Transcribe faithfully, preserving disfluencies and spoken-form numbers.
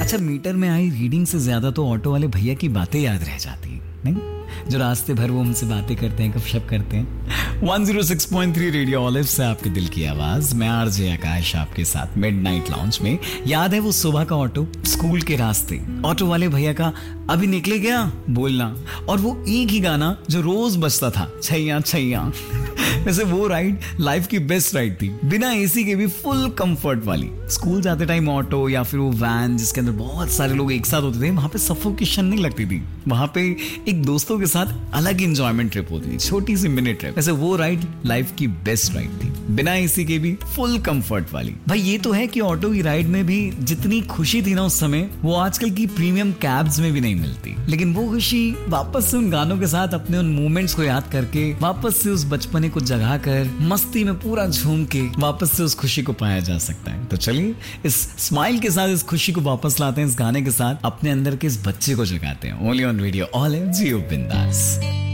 अच्छा, मीटर में I reading से ज्यादा तो ऑटो वाले भैया की बातें याद रह जाती, नहीं? जो रास्ते भर वो हमसे बातें करते हैं, गपशप करते हैं। एक सौ छह पॉइंट तीन रेडियो ऑलिव से आपके दिल की आवाज, मैं आरजे आकाश आपके साथ मिडनाइट लाउंज में। याद है वो सुबह का ऑटो, स्कूल के रास्ते, ऑटो वाले भैया का अभी निकले गया बोलना, और वो एक ही गाना जो रोज बजता था, छैया छैया। वैसे वो राइड लाइफ की बेस्ट राइड थी, बिना एसी के भी फुल कंफर्ट वाली। स्कूल जाते टाइम ऑटो या फिर वो वैन जिसके अंदर बहुत सारे लोग एक साथ होते थे, वहां पे सफोकेशन नहीं लगती थी। वहां पे एक दोस्तों के साथ अलग इंजॉयमेंट ट्रिप होती थी, छोटी सी मिनी ट्रिप। वैसे वो राइड लाइफ की बेस्ट राइड थी, बिना एसी के भी फुल कंफर्ट वाली। भाई ये तो है कि ऑटो की राइड में भी जितनी खुशी थी ना उस समय, वो आजकल की प्रीमियम कैब्स में भी नहीं मिलती। लेकिन वो खुशी वापस से उन गानों के साथ अपने उन मोमेंट्स को याद करके, वापस से उस बचपने को जगा कर, मस्ती में पूरा झूम के वापस से उस खुशी को पाया जा सकता है। तो चलिए इस स्माइल के साथ इस खुशी को वापस लाते हैं, इस गाने के साथ अपने अंदर के इस बच्चे को जगाते हैं। ओनली ऑन रेडियो ऑलिव, जियो बिंदास।